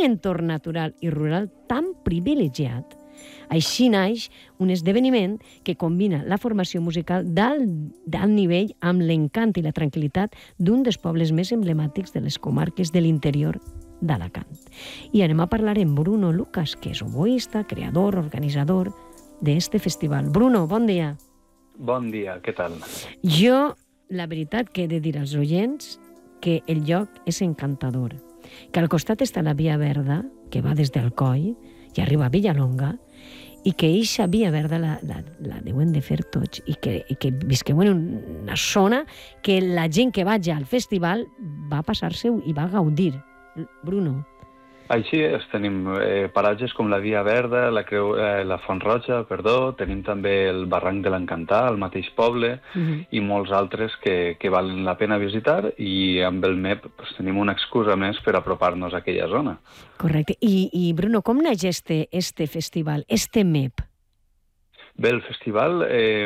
entorn natural i rural tan privilegiat, així naix un esdeveniment que combina la formació musical d'alt nivell amb l'encant i la tranquil·litat d'un dels pobles més emblemàtics de les comarques de l'interior d'Alacant. I anem a parlar amb Bruno Lucas, que és oboista, creador, organitzador d'este festival. Bruno, bon dia. Bon dia, què tal? Jo, la veritat que he de dir als oients que el lloc és encantador, que al costat està la Via Verda, que va des d'Alcoi i arriba a Villalonga, i que eixa Via Verda la deuen de fer tots i que visqueu en una zona que la gent que vaig al festival va passar-se-ho i va gaudir. Bruno. Així és, tenim paratges com la Via Verda, la Font Roja, tenim també el Barranc de l'Encantà, al mateix poble, i molts altres que valen la pena visitar, i amb el MEP tenim una excusa més per apropar-nos a aquella zona. Correcte. I Bruno, com naix este festival, este MEP? Bé, el festival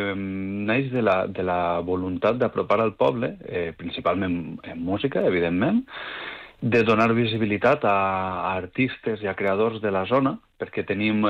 naix de la voluntat d'apropar al poble, principalment en música, evidentment, de donar visibilitat a artistes i a creadors de la zona, perquè tenim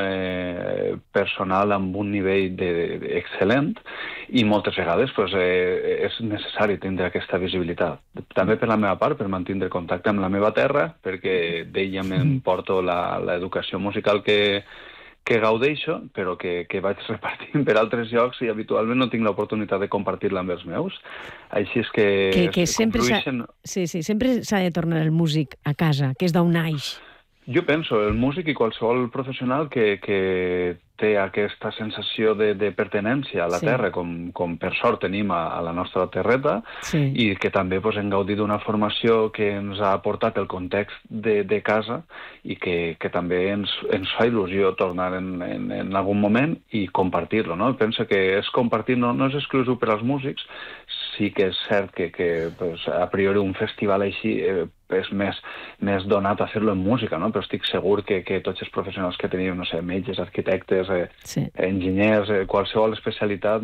personal amb un nivell excel·lent i moltes vegades és necessari tindre aquesta visibilitat. També per la meva part, per mantenir contacte amb la meva terra, perquè d'ella me'n porto l'educació musical que gaudeixo, però que vaig repartint per altres llocs i habitualment no tinc l'oportunitat de compartir-la amb els meus. Així és que sempre sempre s'ha de tornar el músic a casa, que és d'on naix. Jo penso, el músic i qualsevol professional que té aquesta sensació de pertinença a la terra, com per sort tenim a la nostra terreta, i que també hem gaudit d'una formació que ens ha aportat el context de casa i que també ens fa il·lusió tornar en algun moment i compartir-lo. Penso que és compartir, no és exclusiu per als músics, sí que és cert que a priori un festival així és més donat a fer-lo en música, però estic segur que tots els professionals que tenim, no sé, metges, arquitectes, enginyers, qualsevol especialitat,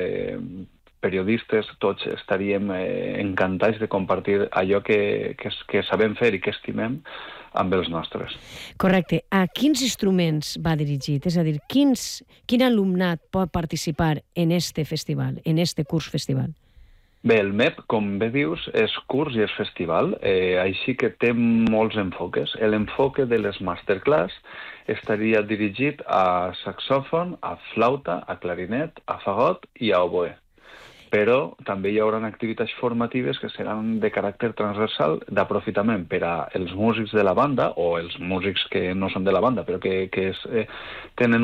periodistes, tots estaríem encantats de compartir allò que sabem fer i que estimem amb els nostres. Correcte. A quins instruments va dirigit? És a dir, quin alumnat pot participar en este festival, en este curs festival? Bé, el MEP, com bé dius, és curs i és festival, així que té molts enfoques. L'enfoque de les masterclass estaria dirigit a saxòfon, a flauta, a clarinet, a fagot i a oboè. Però també hi haurà activitats formatives que seran de caràcter transversal d'aprofitament per als músics de la banda o els músics que no són de la banda però que tenen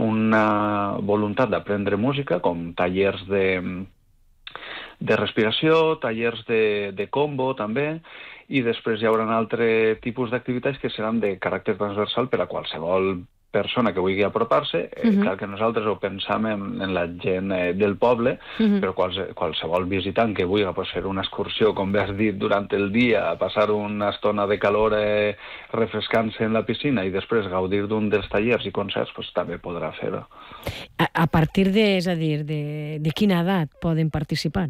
una voluntat d'aprendre música, com tallers de respiració, tallers de combo també, i després hi haurà altre tipus d'activitats que seran de caràcter transversal per a qualsevol persona que vulgui apropar-se. Clar que nosaltres ho pensam en la gent del poble, però qualsevol visitant que vulgui fer una excursió, com bé has dit, durant el dia, passar una estona de calor refrescant-se en la piscina i després gaudir d'un dels tallers i concerts, també podrà fer-ho. A partir és a dir, de quina edat poden participar?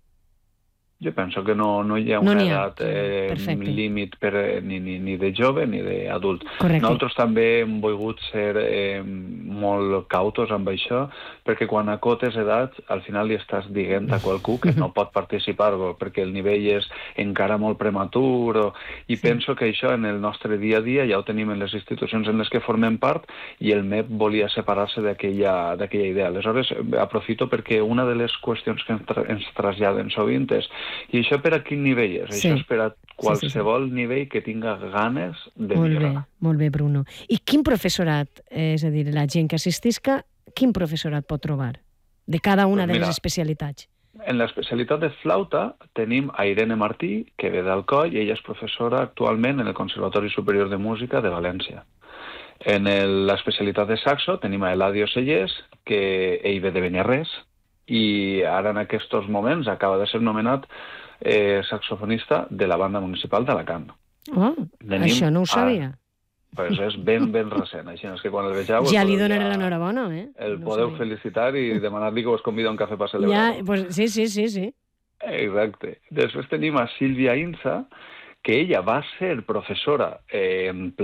Jo penso que no hi ha una edat límit ni de jove ni d'adult. Nosaltres també hem volgut ser molt cautos amb això, perquè quan acotes edats, al final li estàs dient a qualcú que no pot participar perquè el nivell és encara molt prematur, i penso que això en el nostre dia a dia ja ho tenim en les institucions en les que formem part, i el MEP volia separar-se d'aquella idea. Aleshores, aprofito perquè una de les qüestions que ens traslladen sovint és: i això per a quin nivell és? Això és per a qualsevol nivell que tinga ganes de millorar. Molt bé, Bruno. I quin professorat, és a dir, la gent que assistisca, quin professorat pot trobar de cada una de les especialitats? En l'especialitat de flauta tenim a Irene Martí, que ve d'Alcoi, i ella és professora actualment en el Conservatori Superior de Música de València. En l'especialitat de saxo tenim a Eladio Sellers, que ell ve de Beniarrés, i ara en aquests moments acaba de ser nomenat saxofonista de la banda municipal d'Alacant. Això no ho sabia. Pues és ben recent, així és que quan el vegeu... Ja li donaré l'enhorabona, El podeu felicitar i demanar-li que us convida a un cafè per celebrar-ho. Sí. Exacte. Després tenim a Sílvia Insa, que ella va ser professora en